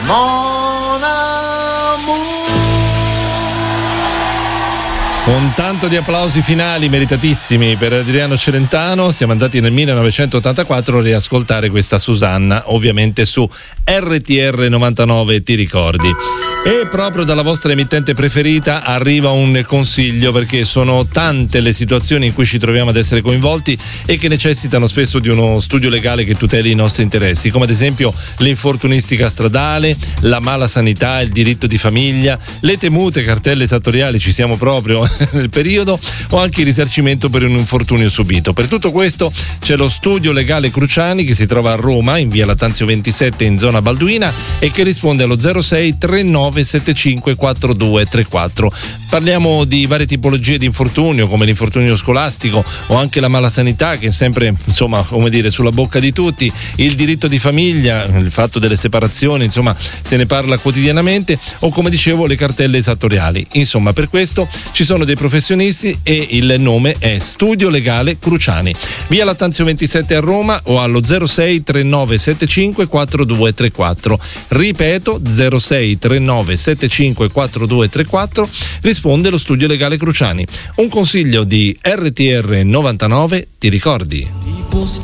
Mon amour. Con tanto di applausi finali meritatissimi per Adriano Celentano, siamo andati nel 1984 a riascoltare questa Susanna, ovviamente su RTR 99, ti ricordi? E proprio dalla vostra emittente preferita arriva un consiglio, perché sono tante le situazioni in cui ci troviamo ad essere coinvolti e che necessitano spesso di uno studio legale che tuteli i nostri interessi, come ad esempio l'infortunistica stradale, la mala sanità, il diritto di famiglia, le temute cartelle esattoriali, ci siamo proprio nel periodo, o anche il risarcimento per un infortunio subito. Per tutto questo c'è lo studio legale Cruciani, che si trova a Roma in via Lattanzio 27 in zona Balduina, e che risponde allo 06 39 75 4234. Parliamo di varie tipologie di infortunio, come l'infortunio scolastico o anche la mala sanità, che è sempre, insomma, come dire, sulla bocca di tutti, il diritto di famiglia, il fatto delle separazioni, insomma, se ne parla quotidianamente, o come dicevo le cartelle esattoriali. Insomma, per questo ci sono dei professionisti e il nome è Studio Legale Cruciani. Via Lattanzio 27 a Roma, o allo 06 39 75 4234. Ripeto, 06 39 75 4234. Risponde lo Studio Legale Cruciani. Un consiglio di RTR 99, ti ricordi?